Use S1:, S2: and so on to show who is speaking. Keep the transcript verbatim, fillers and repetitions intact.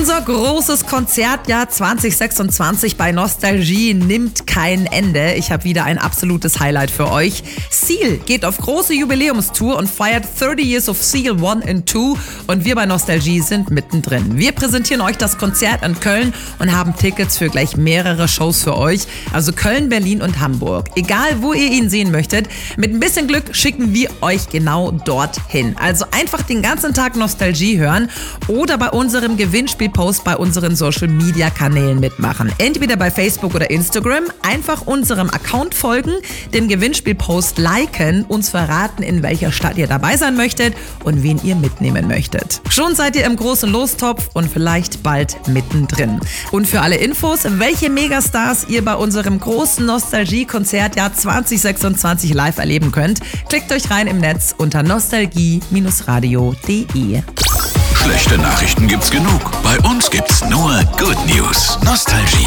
S1: Unser großes Konzertjahr zwanzig sechsundzwanzig bei Nostalgie nimmt kein Ende. Ich habe wieder ein absolutes Highlight für euch. Seal geht auf große Jubiläumstour und feiert thirty Years of Seal one and two und wir bei Nostalgie sind mittendrin. Wir präsentieren euch das Konzert in Köln und haben Tickets für gleich mehrere Shows für euch. Also Köln, Berlin und Hamburg. Egal, wo ihr ihn sehen möchtet, mit ein bisschen Glück schicken wir euch genau dorthin. Also einfach den ganzen Tag Nostalgie hören oder bei unserem Gewinnspielpost bei unseren Social-Media-Kanälen mitmachen. Entweder bei Facebook oder Instagram, einfach unserem Account folgen, den Gewinnspielpost liken, uns verraten, in welcher Stadt ihr dabei sein möchtet und wen ihr mitnehmen möchtet. Schon seid ihr im großen Lostopf und vielleicht bald mittendrin. Und für alle Infos, welche Megastars ihr bei unserem großen Nostalgie-Konzertjahr zwanzig sechsundzwanzig live erleben könnt, klickt euch rein im Netz unter nostalgie radio punkt de.
S2: Schlechte Nachrichten gibt's genug. Bei uns gibt's nur Good News. Nostalgie.